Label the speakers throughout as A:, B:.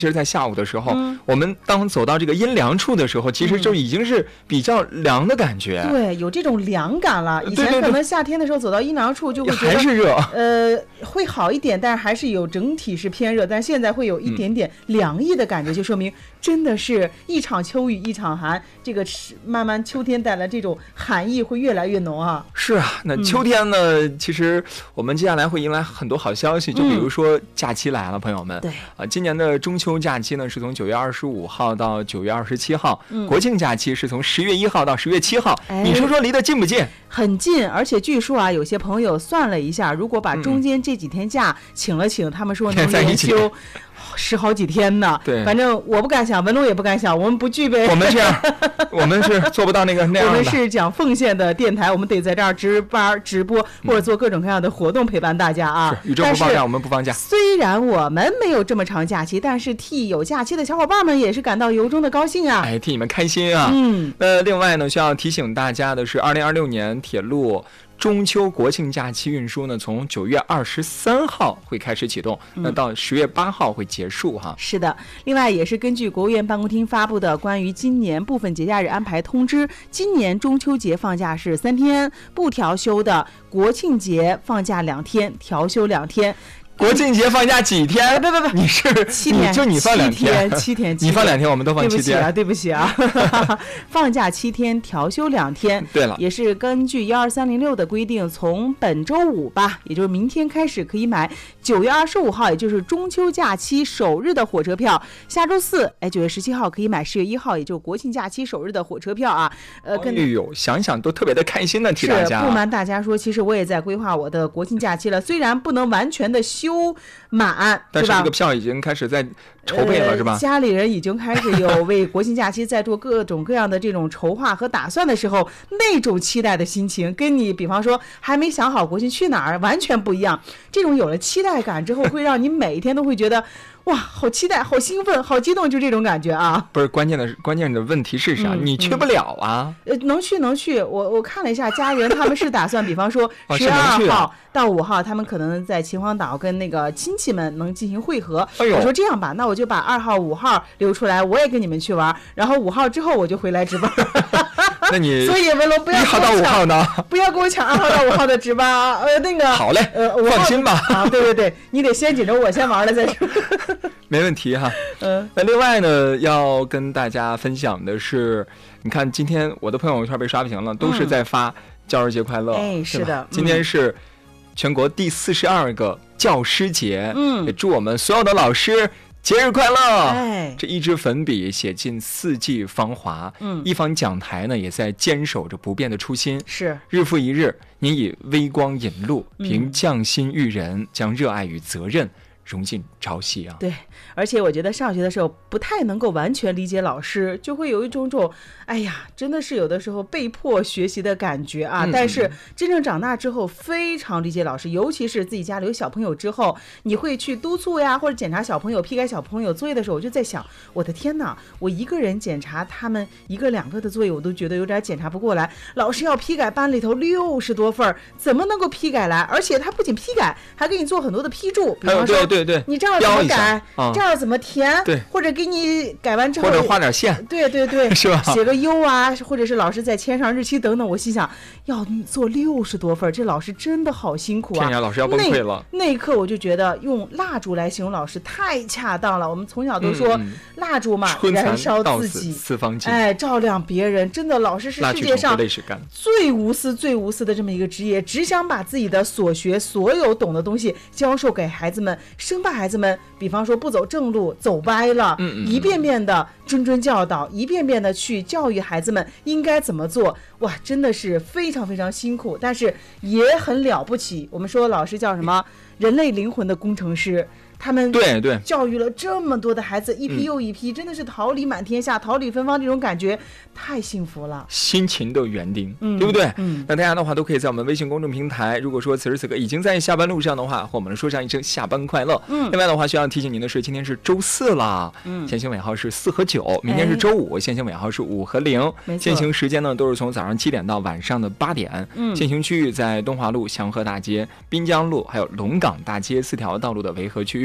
A: 其实在下午的时候，我们当走到这个阴凉处的时候，其实就已经是比较凉的感觉。
B: 对，有这种凉感了。以前可能夏天的时候走到阴凉处就会觉得
A: 还是热，
B: 会好一点，但是还是有整体是偏热，但是现在会有一点点凉意的感觉，就说明真的是一场秋雨一场寒，这个慢慢秋天带来这种寒意会越来越浓啊。
A: 是啊，那秋天呢，其实我们接下来会迎来很多好消息，就比如说假期来了，朋友们。
B: 对
A: 啊，今年的中秋假期呢是从9月25号到9月27号，国庆假期是从10月1号到10月7号。你说说离得近不近？
B: 很近，而且据说啊，有些朋友算了一下，如果把中间这几天假请了请，他们说能连休10好几天呢。
A: 对，
B: 反正我不敢想，文龙也不敢想，我们不具备。
A: 我们这样，我们是做不到那样的。
B: 我们是讲奉献的电台，我们得在这儿值班直播，或者做各种各样的活动陪伴大家啊。
A: 是，宇宙不放假，我们不放假。
B: 虽然我们没有这么长假期，但是替有假期的小伙伴们也是感到由衷的高兴啊！
A: 哎，替你们开心啊！另外呢，需要提醒大家的是，2026年铁路中秋国庆假期运输呢，从9月23号会开始启动，那到10月8号会结束哈。
B: 是的，另外也是根据国务院办公厅发布的关于今年部分节假日安排通知，今年中秋节放假是3天，不调休的国庆节放假2天，调休2天。
A: 国庆节放假几天？
B: 不，
A: 你是
B: 7天，
A: 就你放2天
B: ，7天，
A: 你放2天，我们都放7天。
B: 对不起啊，放假7天，调休2天。
A: 对了，
B: 也是根据12306的规定，从本周五吧，也就是明天开始可以买9月25号，也就是中秋假期首日的火车票。下周四，9月17号可以买10月1号，也就是国庆假期首日的火车票啊。
A: 哎呦，想想都特别的开心的，替大家。
B: 是，不瞒大家说，其实我也在规划我的国庆假期了，虽然不能完全的休满，
A: 但是这个票已经开始在筹备了，是吧？
B: 家里人已经开始有为国庆假期在做各种各样的这种筹划和打算的时候，那种期待的心情，跟你比方说还没想好国庆去哪儿完全不一样。这种有了期待感之后，会让你每一天都会觉得哇，好期待，好兴奋，好激动，就这种感觉啊！
A: 不是关键的问题是啥？你去不了啊？
B: 能去。我看了一下，家人他们是打算，比方说12号到5号，他们可能在秦皇岛跟那个亲戚们能进行会合。我说这样吧，那我就把2号、5号留出来，我也跟你们去玩，然后5号之后我就回来值班。
A: 那你
B: 所以文龙不要
A: 1号到5号呢？
B: 不要跟我抢2号到5号的值班啊！那个
A: 好嘞，放心吧。
B: 啊，对，你得先紧着我先玩了再说。
A: 没问题哈。那另外呢，要跟大家分享的是，你看今天我的朋友圈被刷屏了，都是在发教师节快乐。
B: 是的，
A: 今天是全国第42个教师节，也祝我们所有的老师节日快乐！这一支粉笔写尽4季芳华，一方讲台呢也在坚守着不变的初心。
B: 是，
A: 日复一日，您以微光引路，凭匠心育人，将热爱与责任融进朝夕啊！
B: 对，而且我觉得上学的时候不太能够完全理解老师，就会有一种哎呀，真的是有的时候被迫学习的感觉啊。但是真正长大之后，非常理解老师，尤其是自己家里有小朋友之后，你会去督促呀，或者检查小朋友、批改小朋友作业的时候，我就在想，我的天哪，我一个人检查他们1个2个的作业，我都觉得有点检查不过来。老师要批改班里头60多份，怎么能够批改来？而且他不仅批改，还给你做很多的批注，比方说，
A: 对，
B: 你这样怎么改，这样怎么填，
A: 对，
B: 或者给你改完之后，
A: 或者画点线，
B: 对，
A: 是吧？
B: 写个优啊，或者是老师再签上日期等等。我心想，要做60多份，这老师真的好辛苦啊！
A: 天呀，老师要崩溃了。
B: 那一刻我就觉得用蜡烛来形容老师太恰当了。我们从小都说蜡烛嘛，燃烧自己，
A: 四方尽，
B: 照亮别人。真的，老师是世界上最无私的这么一个职业，只想把自己的所学所有懂的东西教授给孩子们，生怕孩子们比方说不走正路走歪了，一遍遍的谆教导，一遍遍的去教育孩子们应该怎么做。哇，真的是非常非常辛苦，但是也很了不起。我们说老师叫什么？人类灵魂的工程师。他们
A: 对
B: 教育了这么多的孩子，一批又一批，真的是桃李满天下，桃李芬芳，这种感觉太幸福了，
A: 辛勤的园丁，对不对？那大家的话都可以在我们微信公众平台，如果说此时此刻已经在下班路上的话，和我们说上一声下班快乐。另外的话需要提醒您的是，今天是周4了，限行尾号是4和9，明天是周5，限行尾号是5和0，限行时间呢都是从早上7点到晚上的8点。限行区域在东华路、祥和大街、滨江路还有龙岗大街4条道路的维和区域。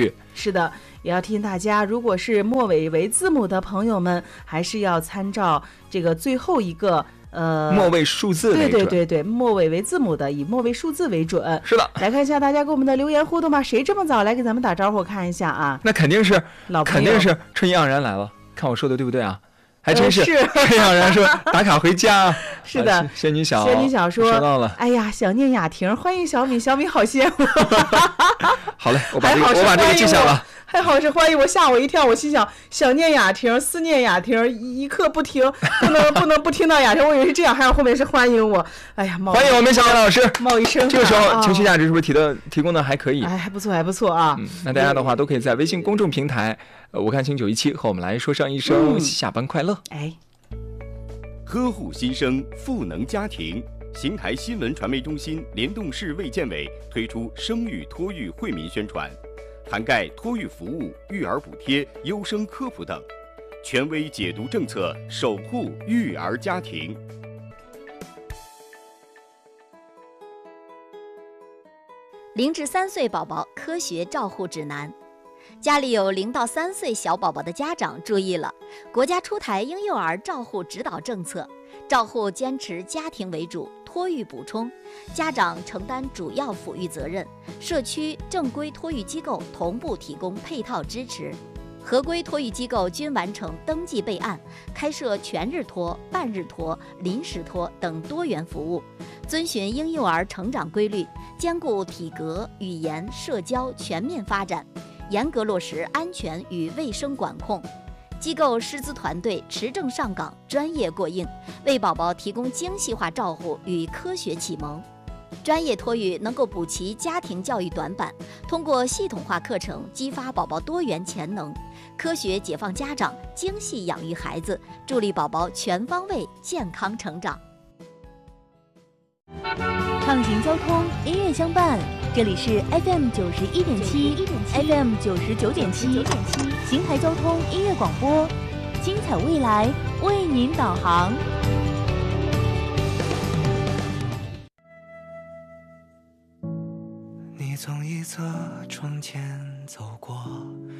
A: 去。
B: 是的，也要提醒大家，如果是末尾为字母的朋友们，还是要参照这个最后一个
A: 末尾数字为准。
B: 对，末尾为字母的以末尾数字为准。
A: 是的，
B: 来看一下大家跟我们的留言互动吧。谁这么早来给咱们打招呼？看一下啊，
A: 那肯定是
B: 老朋友，
A: 肯定是春意盎然来了。看我说的对不对啊？还真是，
B: 是
A: 春意盎然说打卡回家。
B: 是的，
A: 仙女小
B: 说
A: 到了。
B: 哎呀，想念雅婷，欢迎小米，小米好羡慕。
A: 好嘞，我把这个记下了。
B: 还好是欢迎我，吓我一跳，我心想想念雅婷，思念雅婷，一刻不停，不能不听到雅婷，我以为是这样，还有后面是欢迎我。哎呀，
A: 欢迎我们小雅老师，
B: 冒一身汗。
A: 这个时候情绪价值是不是提供的还可以？
B: 哎，还不错啊。
A: 那大家的话都可以在微信公众平台我看清917和我们来说上一声下班快乐。
C: 呵护新生，赋能家庭。邢台新闻传媒中心联动市卫健委推出生育托育惠民宣传，涵盖托育服务、育儿补贴、优生科普等，权威解读政策，守护育儿家庭。
D: 0至3岁宝宝科学照护指南。家里有0到3岁小宝宝的家长注意了，国家出台婴幼儿照护指导政策，照护坚持家庭为主，托育补充，家长承担主要抚育责任，社区正规托育机构同步提供配套支持，合规托育机构均完成登记备案，开设全日托、半日托、临时托等多元服务，遵循婴幼儿成长规律，兼顾体格、语言、社交全面发展，严格落实安全与卫生管控。机构师资团队持证上岗，专业过硬，为宝宝提供精细化照护与科学启蒙。专业托育能够补齐家庭教育短板，通过系统化课程激发宝宝多元潜能，科学解放家长，精细养育孩子，助力宝宝全方位健康成长。
E: 畅行交通，音乐相伴，这里是 FM 91.7 FM 99.7邢台交通音乐广播，精彩未来为您导航。
F: 你从一侧窗前走过，